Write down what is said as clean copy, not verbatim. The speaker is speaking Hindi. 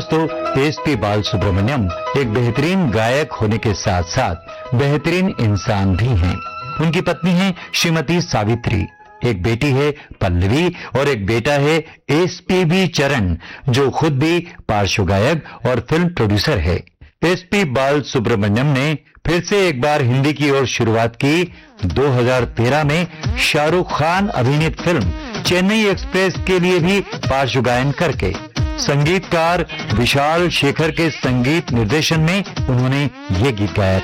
दोस्तों, एसपी बालसुब्रमण्यम एक बेहतरीन गायक होने के साथ साथ बेहतरीन इंसान भी हैं। उनकी पत्नी है श्रीमती सावित्री, एक बेटी है पल्लवी और एक बेटा है एसपीबी चरण, जो खुद भी पार्श्व गायक और फिल्म प्रोड्यूसर है। एसपी बालसुब्रमण्यम ने फिर से एक बार हिंदी की ओर शुरुआत की 2013 में शाहरुख खान अभिनीत फिल्म चेन्नई एक्सप्रेस के लिए भी पार्श्व गायन करके। संगीतकार विशाल शेखर के संगीत निर्देशन में उन्होंने ये गीत गाया।